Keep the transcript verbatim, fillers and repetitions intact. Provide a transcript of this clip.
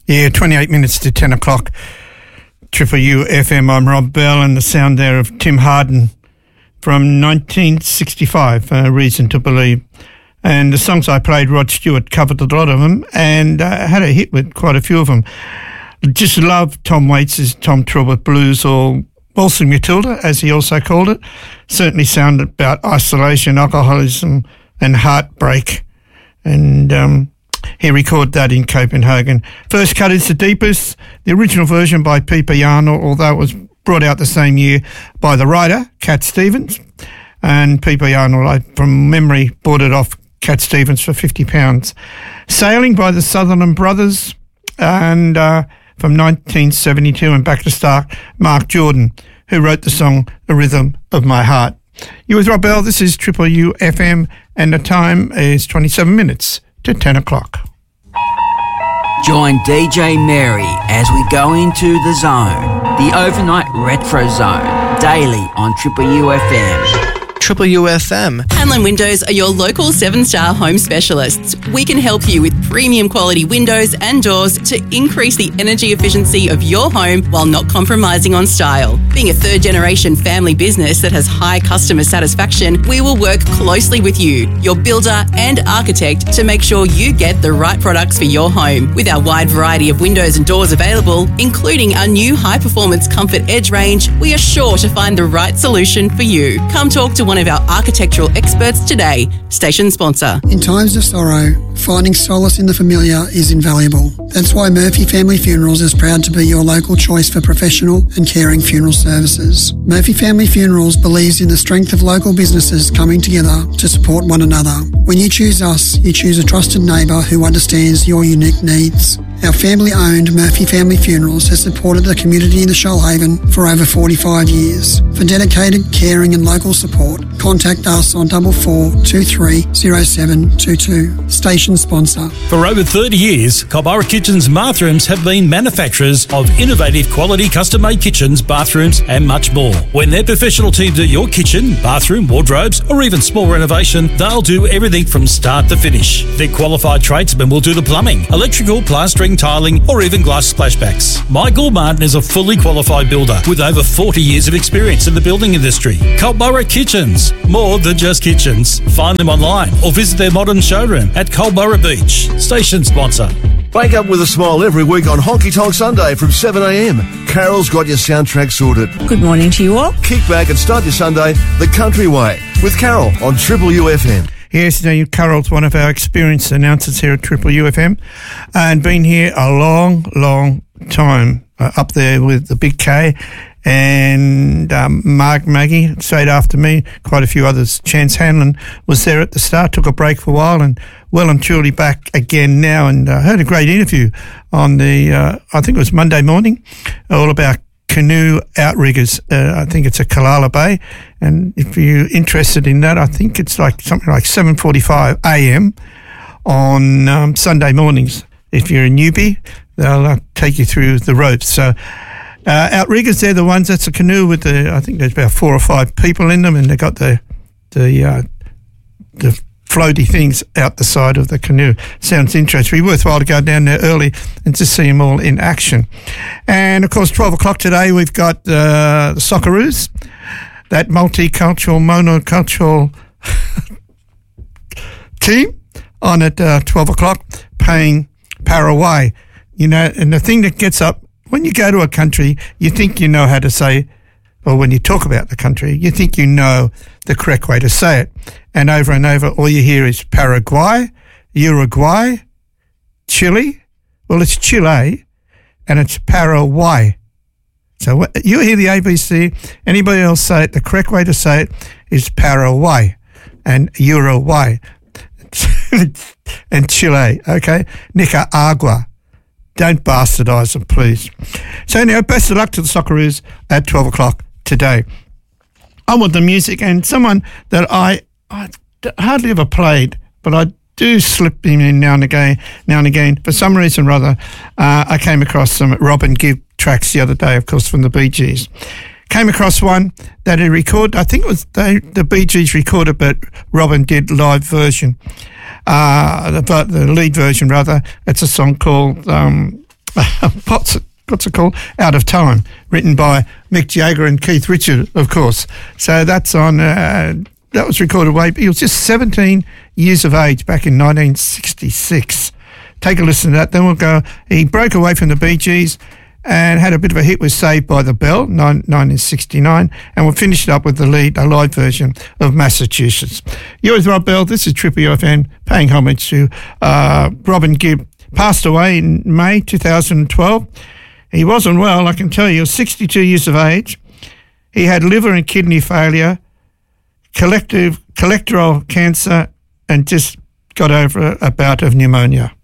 Yeah, twenty-eight minutes to ten o'clock. Triple U F M, I'm Rob Bell, and the sound there of Tim Hardin from nineteen sixty-five, uh, Reason to Believe. And the songs I played, Rod Stewart covered a lot of them and uh, had a hit with quite a few of them. Just love Tom Waits' Tom Trubott Blues, or Waltzing Matilda, as he also called it. Certainly sounded about isolation, alcoholism and heartbreak. And um, he recorded that in Copenhagen. First cut is The Deepest, the original version by Peter Yarnall, although it was brought out the same year by the writer, Cat Stevens. And Peter Yarnall, I, from memory, bought it off Cat Stevens for fifty pounds. Sailing by the Sutherland Brothers, and uh, from nineteen seventy-two, and back to start, Mark Jordan, who wrote the song The Rhythm of My Heart. You with Rob Bell, this is Triple U F M, and the time is twenty-seven minutes to ten o'clock. Join D J Mary as we go into the zone, the overnight retro zone, daily on Triple U F M. Triple U F M. Hanlon Windows are your local seven-star home specialists. We can help you with premium quality windows and doors to increase the energy efficiency of your home while not compromising on style. Being a third-generation family business that has high customer satisfaction, we will work closely with you, your builder and architect, to make sure you get the right products for your home. With our wide variety of windows and doors available, including our new high-performance Comfort Edge range, we are sure to find the right solution for you. Come talk to one of our architectural experts today. Station sponsor. In times of sorrow, finding solace in the familiar is invaluable. That's why Murphy Family Funerals is proud to be your local choice for professional and caring funeral services. Murphy Family Funerals believes in the strength of local businesses coming together to support one another. When you choose us, you choose a trusted neighbour who understands your unique needs. Our family-owned Murphy Family Funerals has supported the community in the Shoalhaven for over forty-five years. For dedicated, caring and local support, contact us on double four two three zero seven two two. Station sponsor. For over thirty years, Culburra Kitchens and Bathrooms have been manufacturers of innovative quality custom-made kitchens, bathrooms and much more. When their professional team do your kitchen, bathroom, wardrobes or even small renovation, they'll do everything from start to finish. Their qualified tradesmen will do the plumbing, electrical, plastering, tiling or even glass splashbacks. Michael Martin is a fully qualified builder with over forty years of experience in the building industry. Culburra Kitchens, more than just kitchens. Find them online or visit their modern showroom at Culburra Beach. Station sponsor. Wake up with a smile every week on Honky Tonk Sunday from seven a.m. Carol's got your soundtrack sorted. Good morning to you all. Kick back and start your Sunday the country way with Carol on Triple U F M. Yes, now Carol's one of our experienced announcers here at Triple U F M and been here a long, long time, uh, up there with the Big K and um, Mark Maggie straight after me, quite a few others. Chance Hanlon was there at the start, took a break for a while and well and truly back again now, and uh, heard a great interview on the, uh, I think it was Monday morning, all about canoe outriggers. Uh, I think it's at Kalala Bay, and if you're interested in that, I think it's like something like seven forty-five a.m. on um, Sunday mornings. If you're a newbie, they'll uh, take you through the ropes. So uh, outriggers, they're the ones, that's a canoe with the, I think there's about four or five people in them, and they've got the the uh, the floaty things out the side of the canoe. Sounds interesting. It'd be worthwhile to go down there early and to see them all in action. And of course, twelve o'clock today, we've got uh, the Socceroos, that multicultural, monocultural team on at uh, twelve o'clock, paying Paraguay. You know, and the thing that gets up, when you go to a country, you think you know how to say, or when you talk about the country, you think you know the correct way to say it. And over and over, all you hear is Paraguay, Uruguay, Chile. Well, it's Chile, and it's Paraguay. So you hear the A B C, anybody else say it, the correct way to say it is Paraguay and Uruguay and Chile, okay? Nicaragua. Don't bastardise them, please. So anyhow, best of luck to the Socceroos at twelve o'clock today. I want the music, and someone that I, I hardly ever played, but I do slip him in now and again. Now and again, for some reason or other, uh, I came across some Robin Gibb tracks the other day, of course, from the Bee Gees. Came across one that he recorded. I think it was they, the Bee Gees recorded, but Robin did live version. Uh, the, the lead version rather. It's a song called um, what's it, what's it called? Out of Time, written by Mick Jagger and Keith Richards, of course. So that's on. Uh, that was recorded way. He was just seventeen years of age back in nineteen sixty-six. Take a listen to that. Then we'll go. He broke away from the Bee Gees and had a bit of a hit with Saved by the Bell, nineteen sixty-nine, and we'll finish it up with the lead, a live version of Massachusetts. You're with Rob Bell. This is Triple U F M, paying homage to uh, Robin Gibb. Passed away in May two thousand twelve. He wasn't well, I can tell you. He was sixty-two years of age. He had liver and kidney failure, collective colorectal cancer, and just got over a bout of pneumonia.